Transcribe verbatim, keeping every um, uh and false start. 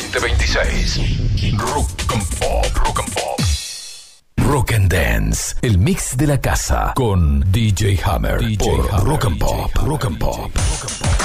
veinte veintiséis. Rock and Pop, Rock and Pop. Rock and Dance, el mix de la casa con D J Hammer, D J por Hammer, Rock and Pop, Rock and Pop.